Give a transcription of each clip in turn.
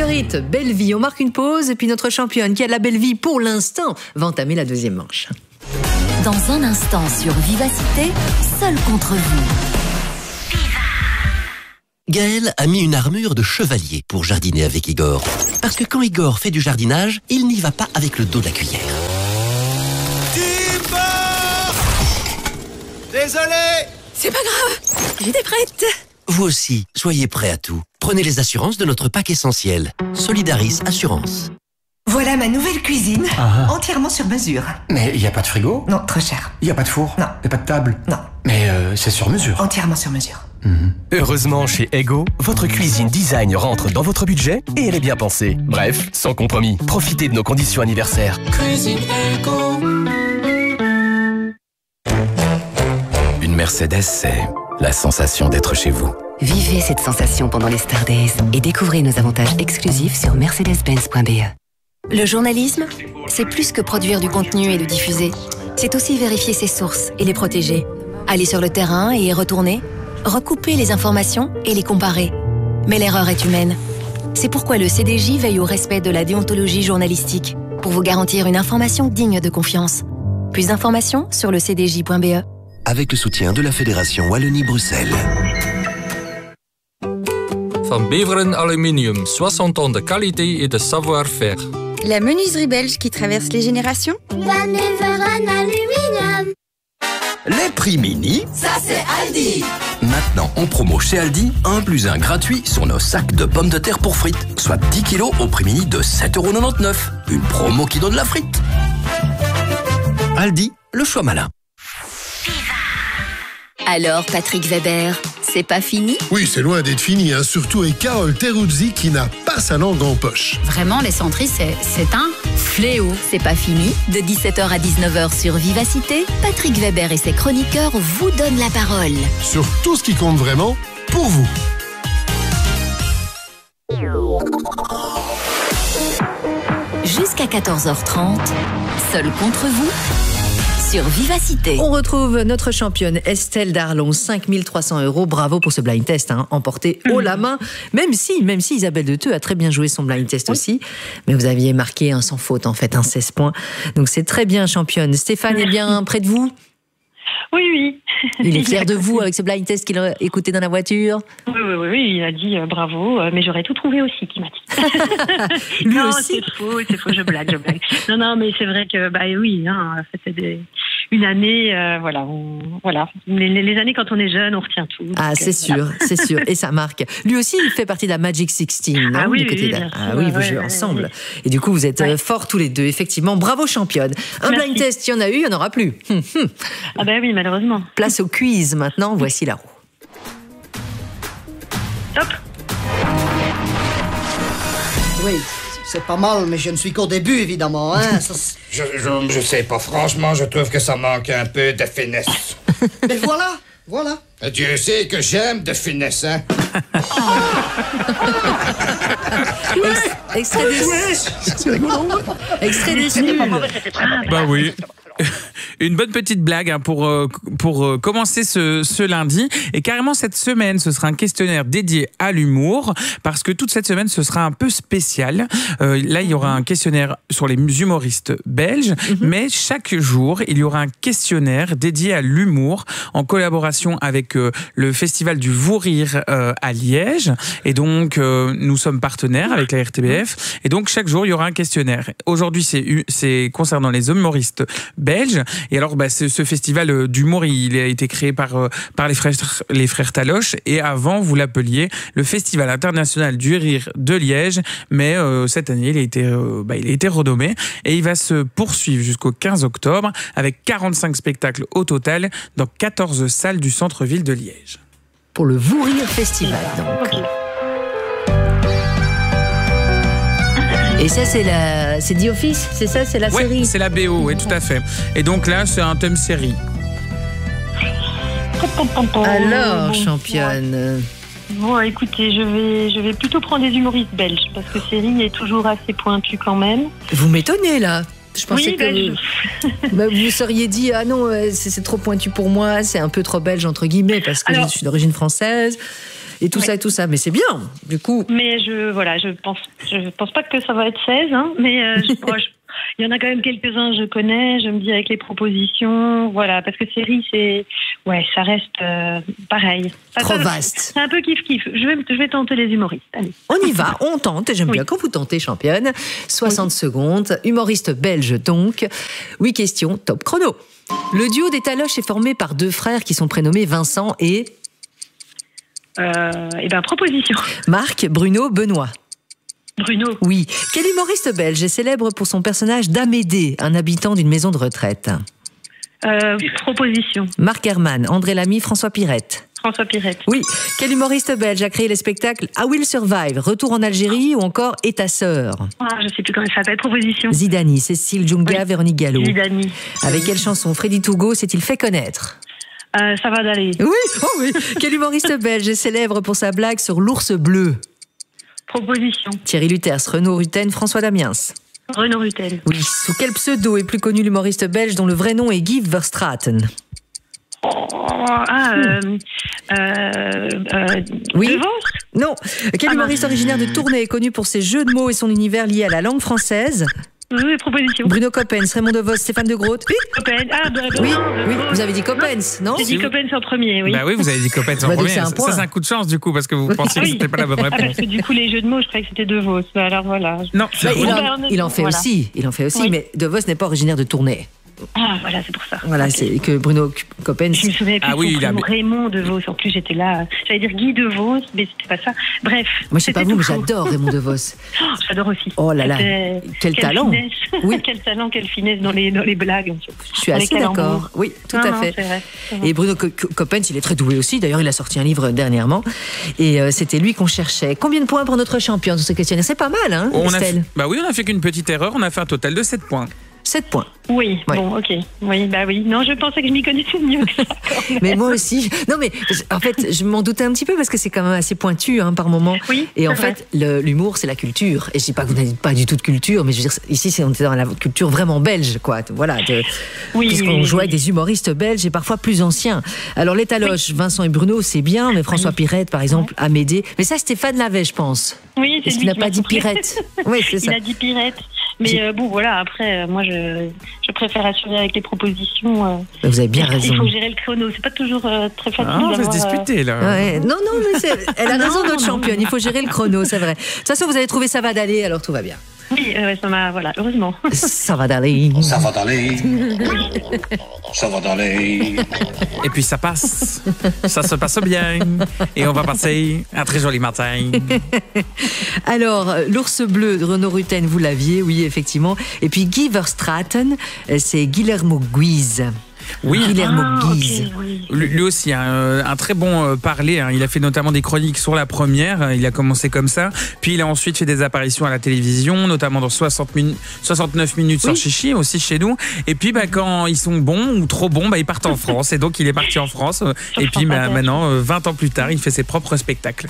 Marguerite, belle vie. On marque une pause et puis notre championne qui a de la belle vie pour l'instant va entamer la deuxième manche. Dans un instant sur Vivacité, seul contre vous. Gaël a mis une armure de chevalier pour jardiner avec Igor. Parce que quand Igor fait du jardinage, il n'y va pas avec le dos de la cuillère. Désolé! C'est pas grave, j'étais prête. Vous aussi, soyez prêts à tout. Prenez les assurances de notre pack essentiel. Solidaris Assurance. Voilà ma nouvelle cuisine, entièrement sur mesure. Mais il n'y a pas de frigo? Non, trop cher. Il n'y a pas de four? Non. Il n'y a pas de table? Non. Mais c'est sur mesure. Entièrement sur mesure. Heureusement, chez Ego, votre cuisine design rentre dans votre budget et elle est bien pensée. Bref, sans compromis. Profitez de nos conditions anniversaires. Cuisine Ego. Une Mercedes, c'est la sensation d'être chez vous. Vivez cette sensation pendant les Star Days et découvrez nos avantages exclusifs sur mercedes-benz.be. Le journalisme, c'est plus que produire du contenu et le diffuser. C'est aussi vérifier ses sources et les protéger. Aller sur le terrain et y retourner. Recouper les informations et les comparer. Mais l'erreur est humaine. C'est pourquoi le CDJ veille au respect de la déontologie journalistique pour vous garantir une information digne de confiance. Plus d'informations sur le cdj.be. Avec le soutien de la Fédération Wallonie-Bruxelles. Van Beveren Aluminium, 60 ans de qualité et de savoir-faire. La menuiserie belge qui traverse les générations. Van Beveren Aluminium. Les prix mini, ça c'est Aldi. Maintenant en promo chez Aldi, 1 + 1 gratuit sur nos sacs de pommes de terre pour frites, soit 10 kilos au prix mini de 7,99 €. Une promo qui donne la frite. Aldi, le choix malin. Alors, Patrick Weber, c'est pas fini? Oui, c'est loin d'être fini, hein. Surtout avec Carole Teruzzi qui n'a pas sa langue en poche. Vraiment, les centristes, c'est un fléau. C'est pas fini. De 17h à 19h sur Vivacité, Patrick Weber et ses chroniqueurs vous donnent la parole. Sur tout ce qui compte vraiment, pour vous. Jusqu'à 14h30, seul contre vous. Sur Vivacité. On retrouve notre championne Estelle Darlon, 5300 €. Bravo pour ce blind test, hein, emporté haut la main. Même si Isabelle Deteux a très bien joué son blind test aussi. Mais vous aviez marqué un sans faute, en fait, un 16 points. Donc c'est très bien, championne. Stéphane est bien près de vous? Oui. Il est fier de vous avec ce blind test qu'il a écouté dans la voiture? Oui, il a dit bravo, mais j'aurais tout trouvé aussi, qu'il m'a dit. Lui non, aussi. c'est faux, je blague. Non, mais c'est vrai que, c'était une année, voilà. Les années quand on est jeune, on retient tout. Ah, c'est sûr. Et ça marque. Lui aussi, il fait partie de la Magic 16, non? Ah oui, vous jouez ensemble. Et du coup, vous êtes forts tous les deux, effectivement. Bravo, championne. Un blind test, il y en a eu, il n'y en aura plus. Ah ben oui, malheureusement. Place au quiz maintenant, voici la roue. Top. Oui, c'est pas mal, mais je ne suis qu'au début, évidemment. Hein. Je sais pas, franchement, je trouve que ça manque un peu de finesse. Mais voilà. Dieu sait que j'aime de finesse, hein. Extrait des Bah oui. Une bonne petite blague hein, pour commencer ce lundi. Et carrément, cette semaine, ce sera un questionnaire dédié à l'humour parce que toute cette semaine, ce sera un peu spécial. Là, il y aura un questionnaire sur les humoristes belges, mais chaque jour, il y aura un questionnaire dédié à l'humour en collaboration avec le Festival du Vous Rire à Liège. Et donc, nous sommes partenaires avec la RTBF. Et donc, chaque jour, il y aura un questionnaire. Aujourd'hui, c'est concernant les humoristes belges. Et alors, ce festival d'humour, il a été créé par les frères Taloche. Et avant, vous l'appeliez le Festival international du rire de Liège. Mais cette année, il a été renommé. Et il va se poursuivre jusqu'au 15 octobre avec 45 spectacles au total dans 14 salles du centre-ville de Liège. Pour le Vous Rire Festival, donc. Okay. Et ça, c'est The Office, c'est ça, c'est la série? Oui, c'est la BO, oui, tout à fait. Et donc là, c'est un thème série. Alors, championne. Bon, écoutez, je vais plutôt prendre des humoristes belges parce que série est toujours assez pointue quand même. Vous m'étonnez là. Je pensais que vous seriez dit ah non, c'est trop pointu pour moi, c'est un peu trop belge entre guillemets parce que je suis d'origine française. et tout ça et tout ça. Mais c'est bien, du coup. Mais je pense pas que ça va être 16, hein, mais il y en a quand même quelques-uns je connais, je me dis avec les propositions, voilà, parce que série, ça reste pareil. Trop vaste. C'est un peu kiff-kiff. Je vais tenter les humoristes. Allez. On y va, on tente, et j'aime bien quand vous tentez, championne. 60 secondes, humoriste belge donc. 8 questions, top chrono. Le duo des Taloches est formé par 2 frères qui sont prénommés Vincent et... proposition. Marc, Bruno, Benoît. Bruno. Oui. Quel humoriste belge est célèbre pour son personnage d'Amédée, un habitant d'une maison de retraite? Proposition. Marc Herman, André Lamy, François Pirette. François Pirette. Oui. Quel humoriste belge a créé les spectacles I Will Survive, Retour en Algérie ou encore Et ta sœur? Je sais plus comment ça s'appelle. Proposition. Zidani, Cécile Djunga, Véronique Gallo. Zidani. Avec quelle chanson Freddy Tougo s'est-il fait connaître? Ça va d'aller. Oui. Quel humoriste belge est célèbre pour sa blague sur l'ours bleu? Proposition. Thierry Luters, Renaud Rutten, François Damiens. Renaud Rutten. Oui. Sous quel pseudo est plus connu l'humoriste belge dont le vrai nom est Guy Verstraeten? Oui. Non. Quel humoriste originaire de Tournai est connu pour ses jeux de mots et son univers lié à la langue française? Oui, proposition. Bruno Coppens, Raymond DeVos, Stéphane De Groot. Coppens. Oui, vous avez dit Coppens, non? J'ai dit Coppens en premier, oui. Bah oui, vous avez dit Coppens en premier. Ça, c'est un coup de chance, du coup, parce que vous pensiez que c'était pas la bonne réponse. Parce que du coup, les jeux de mots, je croyais que c'était DeVos. Alors voilà. Non, il en fait aussi, oui. Mais DeVos n'est pas originaire de Tournai. Voilà, c'est pour ça. Voilà, c'est que Bruno Coppens. Je me souvenais plus Raymond DeVos. En plus, j'étais là. J'allais dire Guy DeVos, mais c'était pas ça. Bref. Moi, je sais pas vous, mais j'adore Raymond DeVos. J'adore aussi. Oh là là, quel talent. Oui. Quel talent, quelle finesse dans les blagues. Je suis assez d'accord. Oui, tout à fait. C'est vrai. Et Bruno Coppens, il est très doué aussi. D'ailleurs, il a sorti un livre dernièrement. Et c'était lui qu'on cherchait. Combien de points pour notre championne sur ce questionnaire? C'est pas mal, hein, Estelle? On a fait qu'une petite erreur. On a fait un total de 7 points. 7 points. Oui, bon, ok. Oui, bah oui. Non, je pensais que je m'y connaissais mieux que ça. Mais moi aussi. Non, mais en fait, je m'en doutais un petit peu parce que c'est quand même assez pointu par moment. Oui. Et en fait, l'humour, c'est la culture. Et je dis pas que vous n'avez pas du tout de culture, mais je veux dire, ici, on est dans la culture vraiment belge, quoi. Voilà. Puisqu'on jouait avec des humoristes belges et parfois plus anciens. Alors, les Taloches, Vincent et Bruno, c'est bien, mais François Pirette, par exemple, Amédée. Mais ça, Stéphane l'avait, je pense. Oui, c'est lui. Est-ce qu'il n'a pas dit Pirette? Oui, c'est ça. Il a dit Pirette. Mais bon, voilà, après, moi, je préfère assurer avec les propositions. Vous avez bien raison. Il faut gérer le chrono. C'est pas toujours très facile. On va se disputer, là. Ouais. Non, mais elle a raison, notre championne. Il faut gérer le chrono, c'est vrai. De toute façon, vous avez trouvé ça va d'aller, alors tout va bien. Oui, ça m'a... Voilà, heureusement. Ça va d'aller. Ça va d'aller. Ça va d'aller. Et puis ça passe. Ça se passe bien. Et on va passer un très joli matin. Alors, l'ours bleu de Renaud Rutten, vous l'aviez, oui, effectivement. Et puis Guy Verstraeten, c'est Guillermo Guise. Oui, Guillermo Guise. Okay, oui. Lui aussi, un très bon parler. Il a fait notamment des chroniques sur la première. Il a commencé comme ça. Puis il a ensuite fait des apparitions à la télévision, notamment dans 69 minutes sur Chichi, aussi chez nous. Et puis quand ils sont bons ou trop bons, ils partent en France. Et donc il est parti en France. Et puis maintenant, 20 ans plus tard, il fait ses propres spectacles.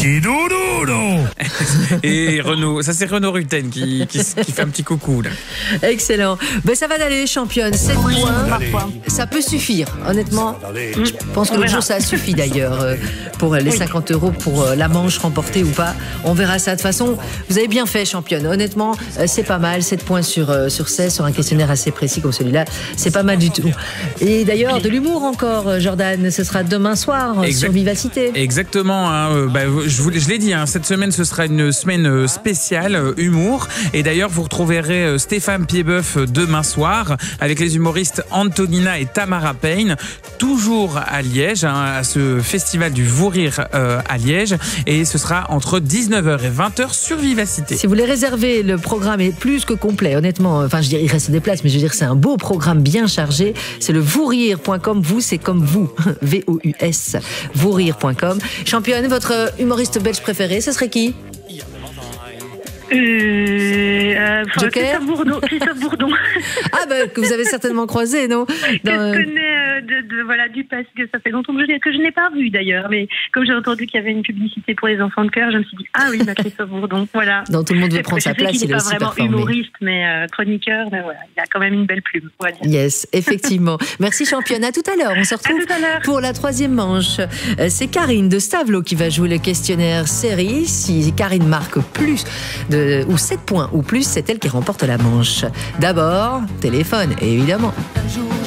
Et Renaud, ça c'est Renaud Rutten qui fait un petit coucou là. Excellent. Ça va d'aller, championne. 7 points. Ça peut suffire, honnêtement. Je pense que l'autre jour, ça a suffi d'ailleurs pour les 50 € pour la manche remportée ou pas. On verra ça. De toute façon, vous avez bien fait, championne. Honnêtement, c'est pas mal. 7 points sur 16 sur un questionnaire assez précis comme celui-là. C'est pas mal du tout. Et d'ailleurs, de l'humour encore, Jordan. Ce sera demain soir sur Vivacité. Exactement. Je l'ai dit, cette semaine, ce sera une semaine spéciale humour. Et d'ailleurs, vous retrouverez Stéphane Piedboeuf demain soir avec les humoristes Antonina et Tamara Payne, toujours à Liège, à ce festival du Vous Rire à Liège, et ce sera entre 19h et 20h sur Vivacité. Si vous voulez réserver, le programme est plus que complet, honnêtement. Enfin, je dirais, il reste des places, mais je veux dire, c'est un beau programme bien chargé. C'est le vousrire.com. Vous, c'est comme vous. V-O-U-S. Vousrire.com. Championne, votre humoriste belge préféré, ce serait qui? Joker. Christophe Bourdon. Ah que vous avez certainement croisé, non? Que je connais voilà, du parce que ça fait longtemps que je n'ai pas vu d'ailleurs, mais comme j'ai entendu qu'il y avait une publicité pour les enfants de cœur, je me suis dit Christophe Bourdon, voilà. Donc tout le monde veut prendre sa place, il est aussi pas vraiment performé. Humoriste, mais chroniqueur, mais voilà, il a quand même une belle plume. Voilà. Yes, effectivement. Merci championne, à tout à l'heure. On se retrouve pour la 3e manche. C'est Karine de Stavelot qui va jouer le questionnaire série. Si Karine marque plus ou 7 points ou plus, c'est elle qui remporte la manche. D'abord, téléphone, évidemment.